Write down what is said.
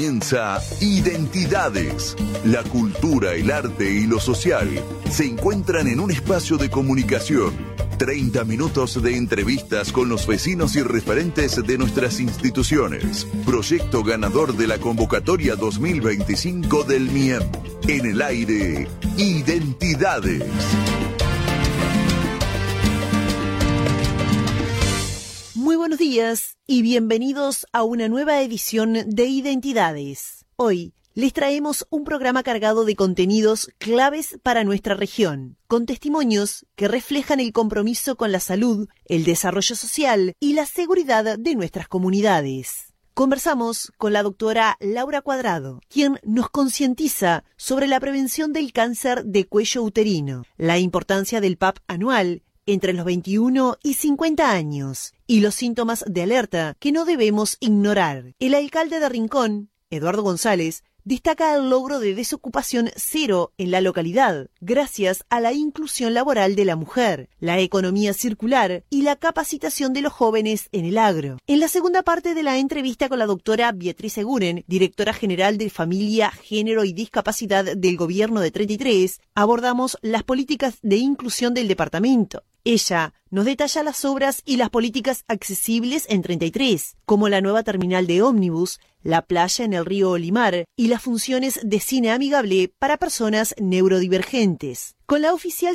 comienza Identidades. La cultura, el arte y lo social se encuentran en un espacio de comunicación. 30 minutos de entrevistas con los vecinos y referentes de nuestras instituciones. Proyecto ganador de la convocatoria 2025 del MIEM. En el aire, Identidades. Muy buenos días y bienvenidos a una nueva edición de Identidades. Hoy les traemos un programa cargado de contenidos claves para nuestra región, con testimonios que reflejan el compromiso con la salud, el desarrollo social y la seguridad de nuestras comunidades. Conversamos con la doctora Laura Cuadrado, quien nos concientiza sobre la prevención del cáncer de cuello uterino, la importancia del PAP anual entre los 21 y 50 años y los síntomas de alerta que no debemos ignorar. El alcalde de Rincón, Eduardo González, destaca el logro de desocupación cero en la localidad, gracias a la inclusión laboral de la mujer, la economía circular y la capacitación de los jóvenes en el agro. En la segunda parte de la entrevista con la doctora Beatriz Eguren, directora general de Familia, Género y Discapacidad del Gobierno de 33, abordamos las políticas de inclusión del departamento. Ella nos detalla las obras y las políticas accesibles en 33, como la nueva terminal de ómnibus, la playa en el río Olimar y las funciones de cine amigable para personas neurodivergentes. Con la oficial